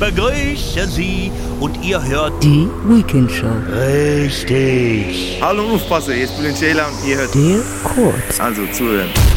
begrüße Sie und ihr hört Die Weekend Show. richtig. Hallo Aufpasser, hier ist Bülent Ceylan und ihr hört Der Kurt. also zuhören.